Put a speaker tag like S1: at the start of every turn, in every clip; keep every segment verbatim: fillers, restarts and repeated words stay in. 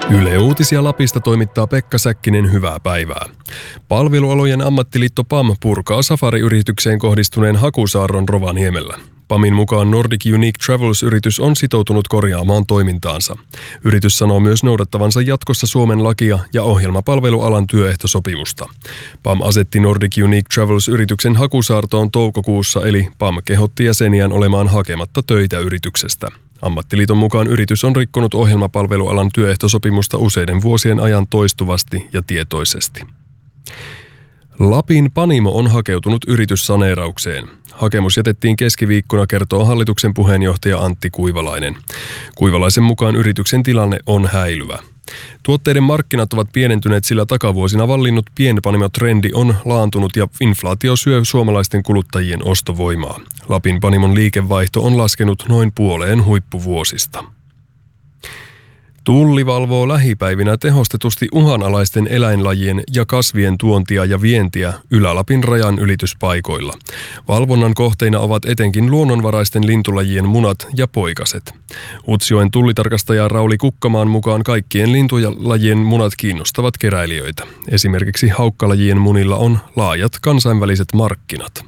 S1: Yle Uutisia Lapista toimittaa Pekka Säkkinen, hyvää päivää. Palvelualojen ammattiliitto P A M purkaa safariyritykseen kohdistuneen hakusaarron Rovaniemellä. P A Min mukaan Nordic Unique Travels-yritys on sitoutunut korjaamaan toimintaansa. Yritys sanoo myös noudattavansa jatkossa Suomen lakia ja ohjelmapalvelualan työehtosopimusta. P A M asetti Nordic Unique Travels-yrityksen hakusaartoon toukokuussa, eli P A M kehotti jäseniään olemaan hakematta töitä yrityksestä. Ammattiliiton mukaan yritys on rikkonut ohjelmapalvelualan työehtosopimusta useiden vuosien ajan toistuvasti ja tietoisesti. Lapin Panimo on hakeutunut yrityssaneeraukseen. Hakemus jätettiin keskiviikkona, kertoo hallituksen puheenjohtaja Antti Kuivalainen. Kuivalaisen mukaan yrityksen tilanne on häilyvä. Tuotteiden markkinat ovat pienentyneet, sillä takavuosina vallinnut pienpanimotrendi on laantunut ja inflaatio syö suomalaisten kuluttajien ostovoimaa. Lapin Panimon liikevaihto on laskenut noin puoleen huippuvuosista. Tulli valvoo lähipäivinä tehostetusti uhanalaisten eläinlajien ja kasvien tuontia ja vientiä Ylä-Lapin rajan ylityspaikoilla. Valvonnan kohteina ovat etenkin luonnonvaraisten lintulajien munat ja poikaset. Utsjoen tullitarkastaja Rauli Kukkamaan mukaan kaikkien lintulajien munat kiinnostavat keräilijöitä. Esimerkiksi haukkalajien munilla on laajat kansainväliset markkinat.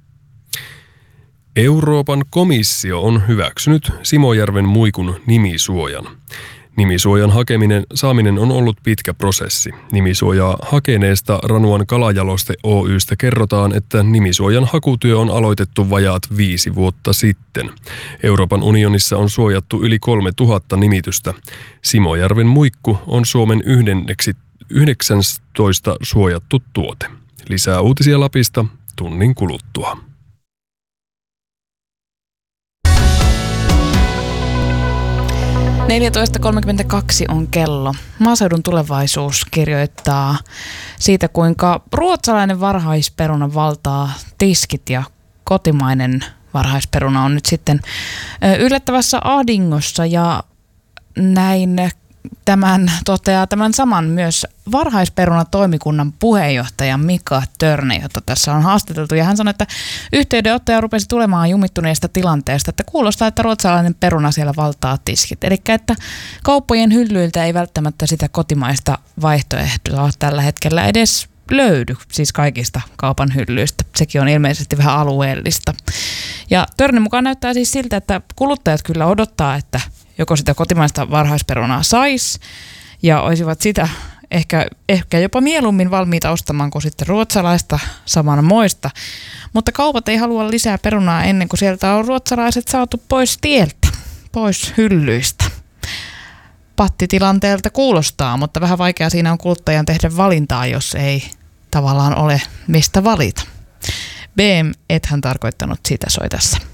S1: Euroopan komissio on hyväksynyt Simojärven muikun nimisuojan. Nimisuojan hakeminen, saaminen on ollut pitkä prosessi. Nimisuojaa hakeneesta Ranuan Kalajaloste Oy:stä kerrotaan, että nimisuojan hakutyö on aloitettu vajaat viisi vuotta sitten. Euroopan unionissa on suojattu yli kolme tuhatta nimitystä. Simojärven muikku on Suomen yhdeksäntoista suojattu tuote. Lisää uutisia Lapista tunnin kuluttua.
S2: neljätoista kolmekymmentäkaksi on kello. Maaseudun Tulevaisuus kirjoittaa siitä, kuinka ruotsalainen varhaisperuna valtaa tiskit ja kotimainen varhaisperuna on nyt sitten yllättävässä ahdingossa, ja näin tämän toteaa tämän saman myös varhaisperunatoimikunnan puheenjohtaja Mika Törne, jota tässä on haastateltu. Ja hän sanoi, että yhteydenottaja rupesi tulemaan jumittuneesta tilanteesta, että kuulostaa, että ruotsalainen peruna siellä valtaa tiskit. Eli että kauppojen hyllyiltä ei välttämättä sitä kotimaista vaihtoehtoa tällä hetkellä edes löydy, siis kaikista kaupan hyllyistä. Sekin on ilmeisesti vähän alueellista. Ja Törnen mukaan näyttää siis siltä, että kuluttajat kyllä odottaa, että joko sitä kotimaista varhaisperunaa saisi ja olisivat sitä ehkä, ehkä jopa mieluummin valmiita ostamaan kuin sitten ruotsalaista samanmoista. Mutta kaupat ei halua lisää perunaa ennen kuin sieltä on ruotsalaiset saatu pois tieltä, pois hyllyistä. Pattitilanteelta kuulostaa, mutta vähän vaikea siinä on kuluttajan tehdä valintaa, jos ei tavallaan ole mistä valita. B M, ethän tarkoittanut sitä, soi tässä.